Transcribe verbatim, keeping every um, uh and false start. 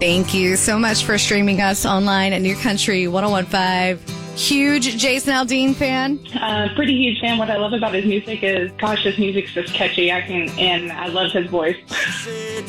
Thank you so much for streaming us online at New Country ten fifteen. Huge Jason Aldean fan? Uh, pretty huge fan. What I love about his music is, gosh, his music's just catchy. I can, and I love his voice.